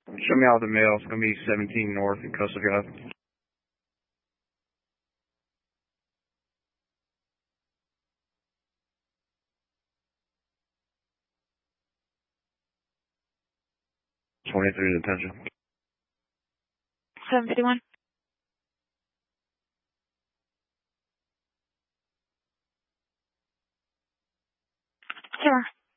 Show me out the mail. It's going to be 17 North in Coastal Drive. '23 detention. 751. Sure.